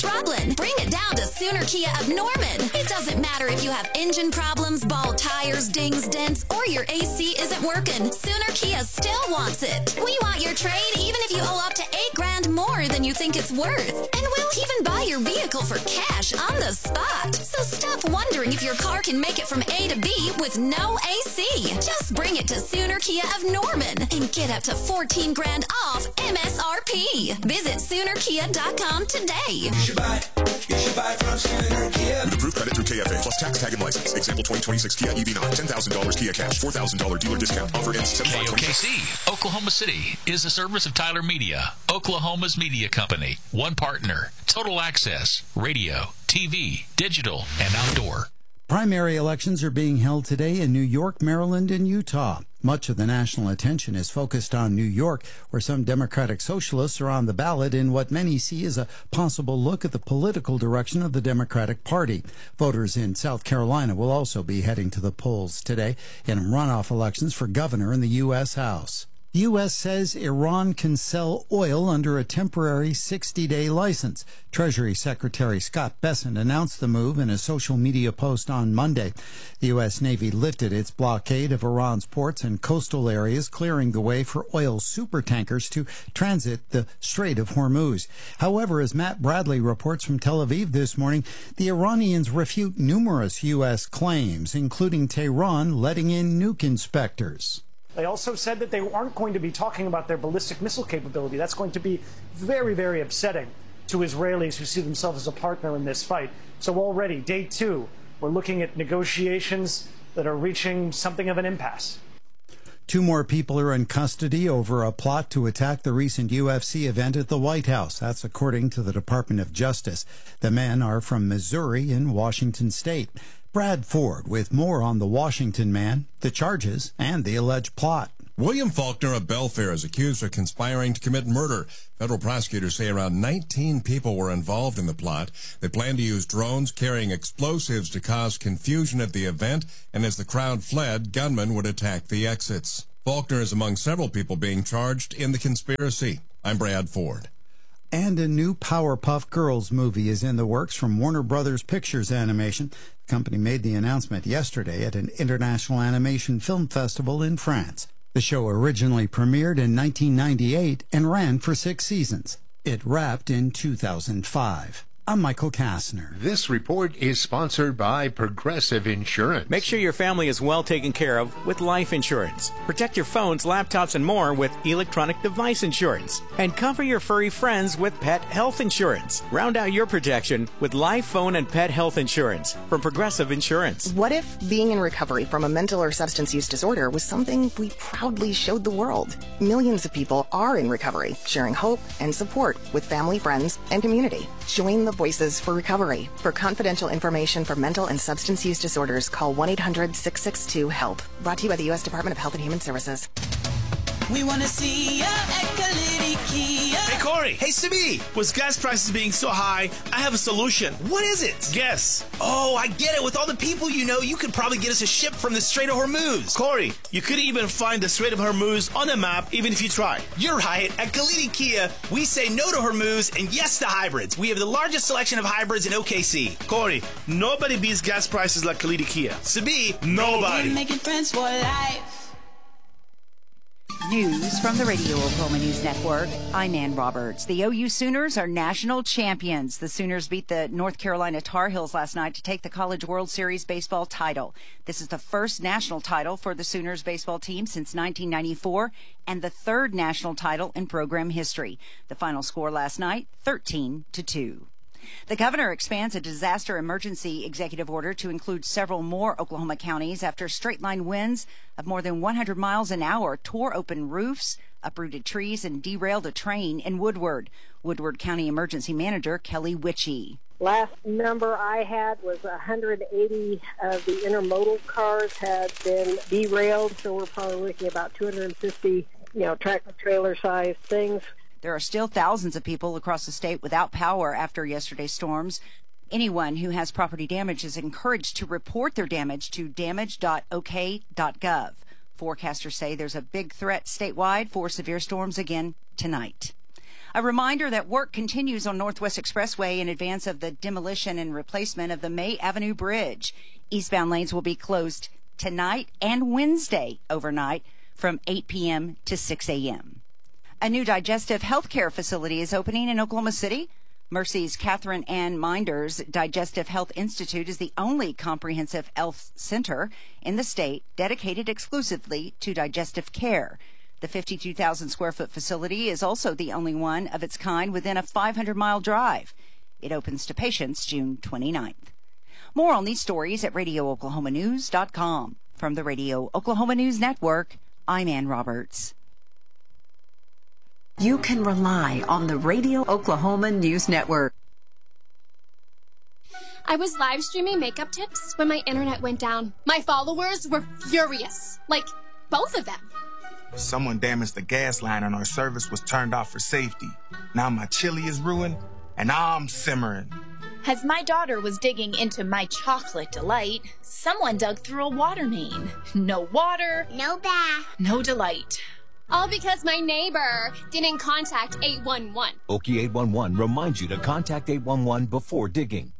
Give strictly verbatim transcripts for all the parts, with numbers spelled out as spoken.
Roblin, bring it down to Sooner Kia of Norman. It doesn't matter if you have engine problems, bald tires, dings, dents, or your A C isn't working. Sooner Kia still wants it. We want your trade even if you owe up to eight grand more than you think it's worth. And we'll even buy your vehicle for cash on the spot. So stop wondering if your car can make it from A to B with no A C. Just bring it to Sooner Kia of Norman and get up to fourteen grand off M S R P. Visit Sooner Kia dot com today. You should buy, you should buy from Sooner Kia. With approved credit through K F A plus tax tag and license. Example twenty twenty-six Kia E V nine, ten thousand dollars Kia cash, four thousand dollars dealer discount. Offer ends seven five K O K C, Oklahoma City, is a service of Tyler Media, Oklahoma's media company. One partner, total access, radio, T V, digital, and outdoor. Primary elections are being held today in New York, Maryland, and Utah. Much of the national attention is focused on New York, where some Democratic socialists are on the ballot in what many see as a possible look at the political direction of the Democratic Party. Voters in South Carolina will also be heading to the polls today in runoff elections for governor in the U S House. The U S says Iran can sell oil under a temporary sixty-day license. Treasury Secretary Scott Bessent announced the move in a social media post on Monday. The U S Navy lifted its blockade of Iran's ports and coastal areas, clearing the way for oil supertankers to transit the Strait of Hormuz. However, as Matt Bradley reports from Tel Aviv this morning, the Iranians refute numerous U S claims, including Tehran letting in nuke inspectors. They also said that they aren't going to be talking about their ballistic missile capability. That's going to be very, very upsetting to Israelis who see themselves as a partner in this fight. So already, day two, we're looking at negotiations that are reaching something of an impasse. Two more people are in custody over a plot to attack the recent U F C event at the White House. That's according to the Department of Justice. The men are from Missouri and Washington State. Brad Ford with more on the Washington man, the charges, and the alleged plot. William Faulkner of Belfair is accused of conspiring to commit murder. Federal prosecutors say around nineteen people were involved in the plot. They plan to use drones carrying explosives to cause confusion at the event, and as the crowd fled, gunmen would attack the exits. Faulkner is among several people being charged in the conspiracy. I'm Brad Ford. And a new Powerpuff Girls movie is in the works from Warner Brothers Pictures Animation. The company made the announcement yesterday at an international animation film festival in France. The show originally premiered in nineteen ninety-eight and ran for six seasons. It wrapped in two thousand five. I'm Michael Kastner. This report is sponsored by Progressive Insurance. Make sure your family is well taken care of with life insurance. Protect your phones, laptops, and more with electronic device insurance. And cover your furry friends with pet health insurance. Round out your protection with life, phone, and pet health insurance from Progressive Insurance. What if being in recovery from a mental or substance use disorder was something we proudly showed the world? Millions of people are in recovery, sharing hope and support with family, friends, and community. Join the Voices for Recovery. For confidential information for mental and substance use disorders, call one eight hundred six six two HELP. Brought to you by the U S Department of Health and Human Services. We want to see ya at Kalidi Kia. Hey, Corey. Hey, Simi. With gas prices being so high, I have a solution. What is it? Guess. Oh, I get it. With all the people you know, you could probably get us a ship from the Strait of Hormuz. Corey, you could even find the Strait of Hormuz on the map, even if you try. You're right. At Kalidi Kia, we say no to Hormuz and yes to hybrids. We have the largest selection of hybrids in O K C. Corey, nobody beats gas prices like Kalidi Kia. Simi, nobody. We're making friends for life. News from the Radio Oklahoma News Network. I'm Ann Roberts. The O U Sooners are national champions. The Sooners beat the North Carolina Tar Heels last night to take the College World Series baseball title. This is the first national title for the Sooners baseball team since nineteen ninety-four and the third national title in program history. The final score last night, thirteen to two. The governor expands a disaster emergency executive order to include several more Oklahoma counties after straight-line winds of more than one hundred miles an hour tore open roofs, uprooted trees, and derailed a train in Woodward. Woodward County Emergency Manager Kelly Witchey. Last number I had was one hundred eighty of the intermodal cars had been derailed, so we're probably looking at about two hundred fifty, you know, tractor-trailer-sized things. There are still thousands of people across the state without power after yesterday's storms. Anyone who has property damage is encouraged to report their damage to damage dot o k dot gov. Forecasters say there's a big threat statewide for severe storms again tonight. A reminder that work continues on Northwest Expressway in advance of the demolition and replacement of the May Avenue Bridge. Eastbound lanes will be closed tonight and Wednesday overnight from eight p.m. to six a.m. A new digestive health care facility is opening in Oklahoma City. Mercy's Catherine Ann Minders Digestive Health Institute is the only comprehensive health center in the state dedicated exclusively to digestive care. The fifty-two thousand square foot facility is also the only one of its kind within a five hundred mile drive. It opens to patients June twenty-ninth. More on these stories at radio oklahoma news dot com. From the Radio Oklahoma News Network, I'm Ann Roberts. You can rely on the Radio Oklahoma News Network. I was live streaming makeup tips when my internet went down. My followers were furious. Like, both of them. Someone damaged the gas line and our service was turned off for safety. Now my chili is ruined and I'm simmering. As my daughter was digging into my chocolate delight, someone dug through a water main. No water, No bath. no delight. All because my neighbor didn't contact eight one one. Okie eight one one reminds you to contact eight one one before digging.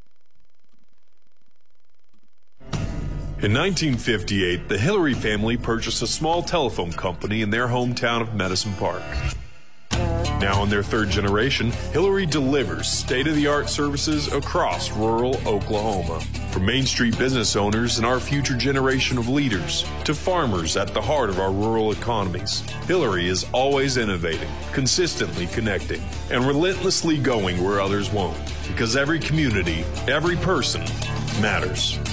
In nineteen fifty-eight, the Hillary family purchased a small telephone company in their hometown of Medicine Park. Now in their third generation, Hillary delivers state-of-the-art services across rural Oklahoma. From Main Street business owners and our future generation of leaders to farmers at the heart of our rural economies, Hillary is always innovating, consistently connecting, and relentlessly going where others won't. Because every community, every person matters.